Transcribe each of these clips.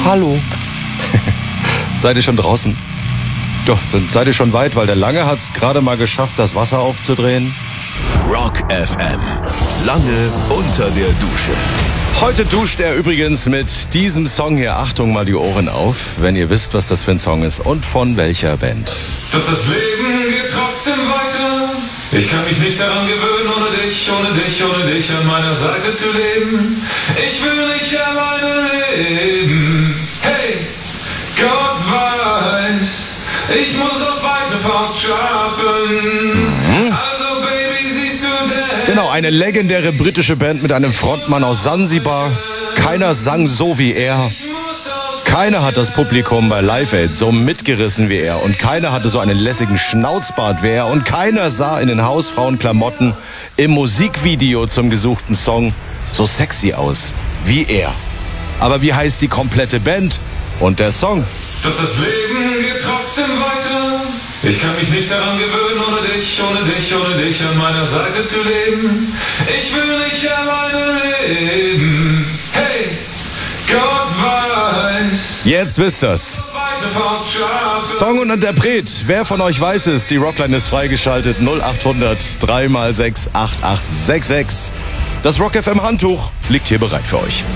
Hallo. Seid ihr schon draußen? Doch, dann seid ihr schon weit, weil der Lange hat's gerade mal geschafft, das Wasser aufzudrehen. Rock FM. Lange unter der Dusche. Heute duscht er übrigens mit diesem Song hier. Achtung, mal die Ohren auf, wenn ihr wisst, was das für ein Song ist und von welcher Band. Doch das Leben geht trotzdem weiter. Ich kann mich nicht daran gewöhnen, ohne dich an meiner Seite zu leben. Ich will nicht alleine leben. Hey, Gott weiß, ich muss auf eigene Faust schaffen. Also Baby, siehst du denn? Genau, eine legendäre britische Band mit einem Frontmann aus Sansibar. Keiner sang so wie er. Keiner hat das Publikum bei Live Aid so mitgerissen wie er. Und keiner hatte so einen lässigen Schnauzbart wie er. Und keiner sah in den Hausfrauenklamotten im Musikvideo zum gesuchten Song so sexy aus wie er. Aber wie heißt die komplette Band und der Song? Doch das Leben geht trotzdem weiter. Ich kann mich nicht daran gewöhnen, ohne dich an meiner Seite zu leben. Ich will nicht alleine leben. Hey, Gott weiß. Jetzt wisst ihr's. Song und Interpret. Wer von euch weiß es? Die Rockline ist freigeschaltet. 0800 3x6 8866. Das Rock FM Handtuch liegt hier bereit für euch.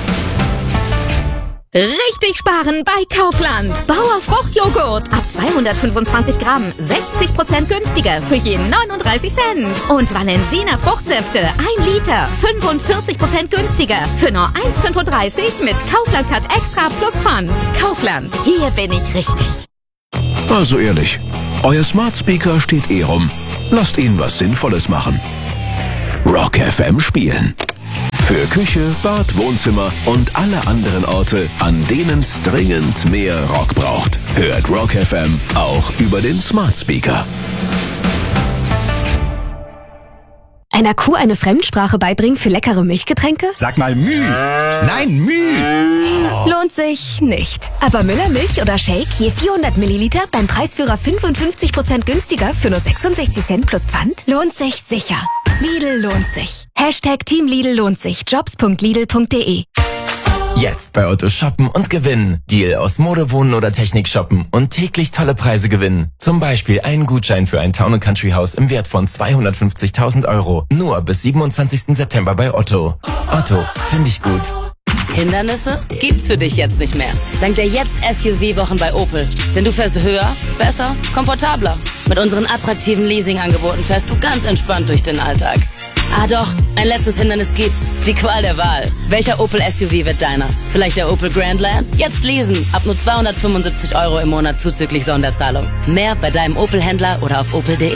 Richtig sparen bei Kaufland. Bauer Fruchtjoghurt ab 225 Gramm, 60% günstiger für je 39 Cent. Und Valensina Fruchtsäfte 1 Liter, 45% günstiger für nur 1,35 mit Kaufland-Card Extra plus Pfand. Kaufland, hier bin ich richtig. Also ehrlich, euer Smart Speaker steht rum. Lasst ihn was Sinnvolles machen. Rock FM spielen. Für Küche, Bad, Wohnzimmer und alle anderen Orte, an denen es dringend mehr Rock braucht. Hört Rock FM auch über den Smart Speaker. Einer Kuh eine Fremdsprache beibringen für leckere Milchgetränke? Sag mal Müh. Nein, Müh. Lohnt sich nicht. Aber Müller Milch oder Shake je 400 Milliliter beim Preisführer 55% günstiger für nur 66 Cent plus Pfand? Lohnt sich sicher. Lidl lohnt sich. Hashtag Team Lidl lohnt sich. Jobs.lidl.de. Jetzt bei Otto shoppen und gewinnen. Deal aus Mode, Wohnen oder Technik shoppen und täglich tolle Preise gewinnen. Zum Beispiel einen Gutschein für ein Town & Country Haus im Wert von 250.000 €. Nur bis 27. September bei Otto. Otto, finde ich gut. Hindernisse gibt's für dich jetzt nicht mehr. Dank der jetzt SUV-Wochen bei Opel. Denn du fährst höher, besser, komfortabler. Mit unseren attraktiven Leasing-Angeboten fährst du ganz entspannt durch den Alltag. Ah doch, ein letztes Hindernis gibt's. Die Qual der Wahl. Welcher Opel SUV wird deiner? Vielleicht der Opel Grandland? Jetzt leasen. Ab nur 275 € im Monat zuzüglich Sonderzahlung. Mehr bei deinem Opel-Händler oder auf opel.de.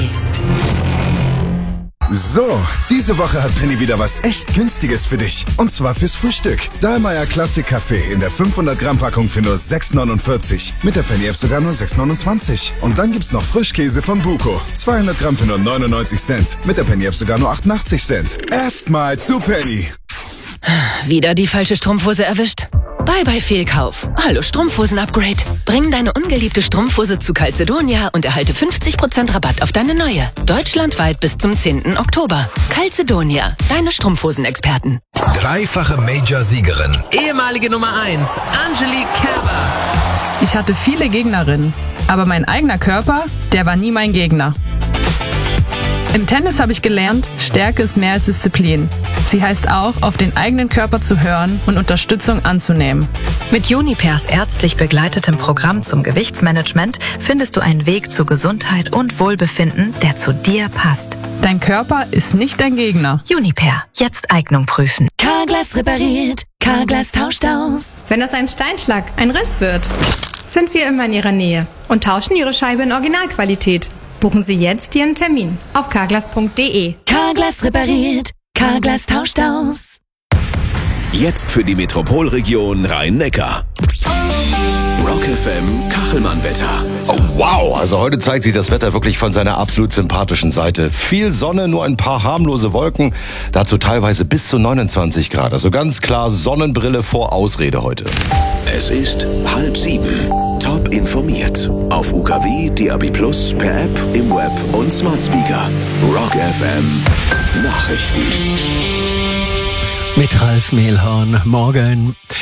So, diese Woche hat Penny wieder was echt Günstiges für dich. Und zwar fürs Frühstück. Dahlmeier Classic Kaffee in der 500 Gramm Packung für nur 6,49. Mit der Penny App sogar nur 6,29. Und dann gibt's noch Frischkäse von Buko. 200 Gramm für nur 99 Cent. Mit der Penny App sogar nur 88 Cent. Erstmal zu Penny. Wieder die falsche Strumpfhose erwischt? Bye-bye Fehlkauf. Hallo Strumpfhosen-Upgrade. Bring deine ungeliebte Strumpfhose zu Calzedonia und erhalte 50% Rabatt auf deine neue. Deutschlandweit bis zum 10. Oktober. Calzedonia, deine Strumpfhosen-Experten. Dreifache Major-Siegerin. Ehemalige Nummer 1, Angelique Kerber. Ich hatte viele Gegnerinnen, aber mein eigener Körper, der war nie mein Gegner. Im Tennis habe ich gelernt, Stärke ist mehr als Disziplin. Sie heißt auch, auf den eigenen Körper zu hören und Unterstützung anzunehmen. Mit Junipers ärztlich begleitetem Programm zum Gewichtsmanagement findest du einen Weg zu Gesundheit und Wohlbefinden, der zu dir passt. Dein Körper ist nicht dein Gegner. Juniper, jetzt Eignung prüfen. Carglass repariert, Carglass tauscht aus. Wenn aus einem Steinschlag ein Riss wird, sind wir immer in Ihrer Nähe und tauschen Ihre Scheibe in Originalqualität. Buchen Sie jetzt Ihren Termin auf carglass.de. Carglass repariert, Carglass tauscht aus. Jetzt für die Metropolregion Rhein-Neckar. Rock FM Kachelmann-Wetter. Oh, wow, also heute zeigt sich das Wetter wirklich von seiner absolut sympathischen Seite. Viel Sonne, nur ein paar harmlose Wolken, dazu teilweise bis zu 29 Grad. Also ganz klar Sonnenbrille vor Ausrede heute. Es ist 6:30. Top informiert. Auf UKW, DAB+, per App, im Web und Smart Speaker. Rock FM Nachrichten. Mit Ralf Mehlhorn. Morgen.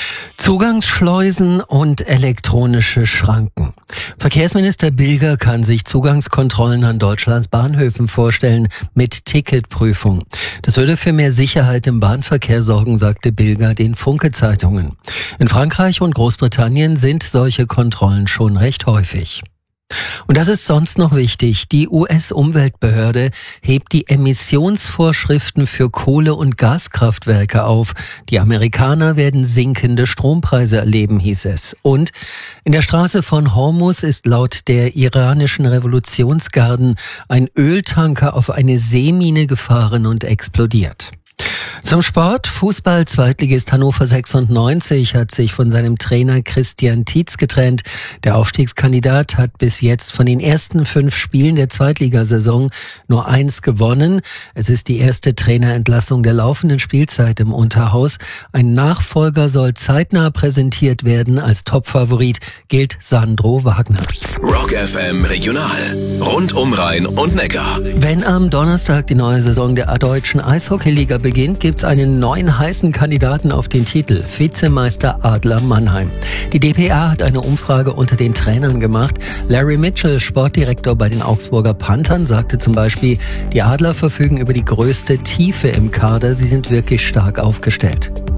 Zugangsschleusen und elektronische Schranken. Verkehrsminister Bilger kann sich Zugangskontrollen an Deutschlands Bahnhöfen vorstellen mit Ticketprüfung. Das würde für mehr Sicherheit im Bahnverkehr sorgen, sagte Bilger den Funke-Zeitungen. In Frankreich und Großbritannien sind solche Kontrollen schon recht häufig. Und das ist sonst noch wichtig. Die US-Umweltbehörde hebt die Emissionsvorschriften für Kohle- und Gaskraftwerke auf. Die Amerikaner werden sinkende Strompreise erleben, hieß es. Und in der Straße von Hormuz ist laut der iranischen Revolutionsgarden ein Öltanker auf eine Seemine gefahren und explodiert. Zum Sport. Fußball-Zweitligist Hannover 96 hat sich von seinem Trainer Christian Tietz getrennt. Der Aufstiegskandidat hat bis jetzt von den ersten 5 Spielen der Zweitligasaison nur 1 gewonnen. Es ist die erste Trainerentlassung der laufenden Spielzeit im Unterhaus. Ein Nachfolger soll zeitnah präsentiert werden. Als Topfavorit gilt Sandro Wagner. Rock FM Regional. Rund um Rhein und Neckar. Wenn am Donnerstag die neue Saison der deutschen Eishockeyliga beginnt, gibt's einen neuen heißen Kandidaten auf den Titel, Vizemeister Adler Mannheim. Die dpa hat eine Umfrage unter den Trainern gemacht. Larry Mitchell, Sportdirektor bei den Augsburger Panthern, sagte zum Beispiel, die Adler verfügen über die größte Tiefe im Kader, sie sind wirklich stark aufgestellt.